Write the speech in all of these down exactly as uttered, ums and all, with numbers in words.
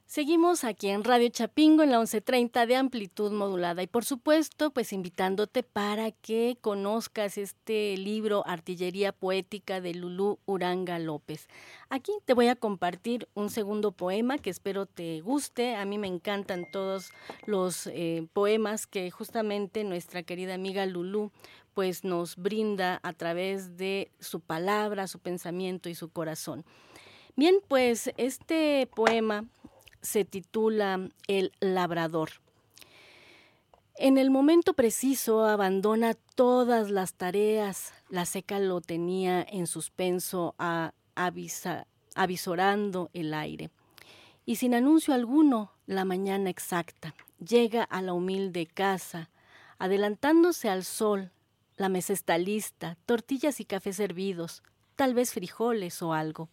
Seguimos aquí en Radio Chapingo en la once treinta de amplitud modulada y por supuesto pues invitándote para que conozcas este libro Artillería Poética de Lulú Uranga López. Aquí te voy a compartir un segundo poema que espero te guste. A mí me encantan todos los eh, poemas que justamente nuestra querida amiga Lulú pues nos brinda a través de su palabra, su pensamiento y su corazón. Bien, pues este poema se titula El labrador. En el momento preciso abandona todas las tareas. La seca lo tenía en suspenso, a, avisa, avisorando el aire. Y sin anuncio alguno, la mañana exacta, llega a la humilde casa, adelantándose al sol. La mesa está lista, tortillas y café servidos, tal vez frijoles o algo.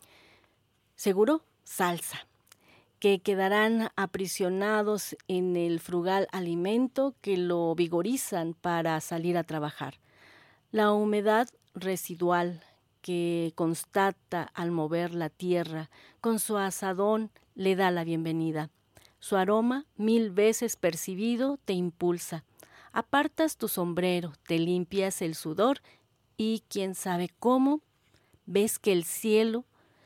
Seguro, salsa, que quedarán aprisionados en el frugal alimento que lo vigorizan para salir a trabajar. La humedad residual que constata al mover la tierra con su azadón le da la bienvenida. Su aroma, mil veces percibido, te impulsa. Apartas tu sombrero, te limpias el sudor y, quién sabe cómo, ves que el cielo,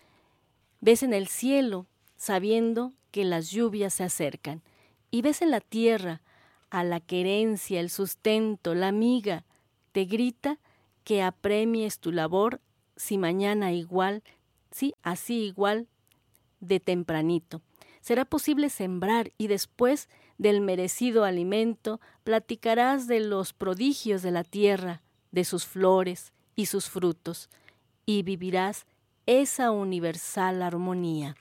ves en el cielo, sabiendo que las lluvias se acercan, y ves en la tierra a la querencia, el sustento, la miga, te grita que apremies tu labor si mañana igual, sí, así igual de tempranito. Será posible sembrar y después del merecido alimento platicarás de los prodigios de la tierra, de sus flores y sus frutos, y vivirás esa universal armonía.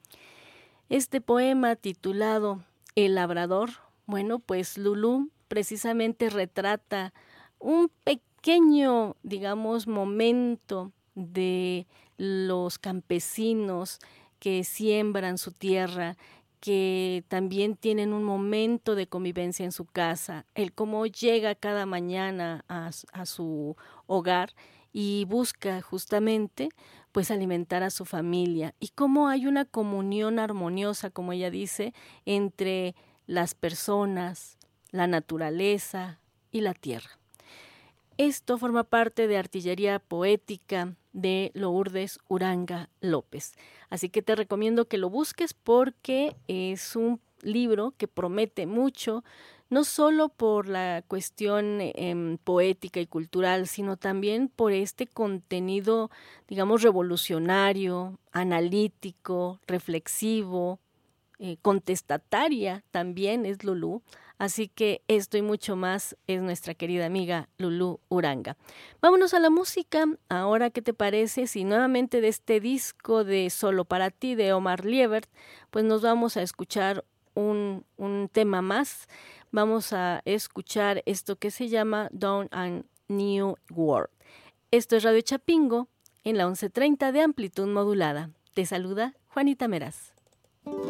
Este poema titulado El labrador, bueno, pues Lulú precisamente retrata un pequeño, digamos, momento de los campesinos que siembran su tierra, que también tienen un momento de convivencia en su casa, el cómo llega cada mañana a, a su hogar y busca justamente pues alimentar a su familia y cómo hay una comunión armoniosa, como ella dice, entre las personas, la naturaleza y la tierra. Esto forma parte de Artillería Poética de Lourdes Uranga López. Así que te recomiendo que lo busques porque es un libro que promete mucho, no solo por la cuestión eh, poética y cultural, sino también por este contenido, digamos, revolucionario, analítico, reflexivo, eh, contestataria también es Lulú. Así que esto y mucho más es nuestra querida amiga Lulú Uranga. Vámonos a la música. Ahora, ¿qué te parece si nuevamente de este disco de Solo para ti de Omar Liebert, pues nos vamos a escuchar un, un tema más? Vamos a escuchar esto que se llama Dawn and New World. Esto es Radio Chapingo en la once treinta de amplitud modulada. Te saluda Juanita Meraz.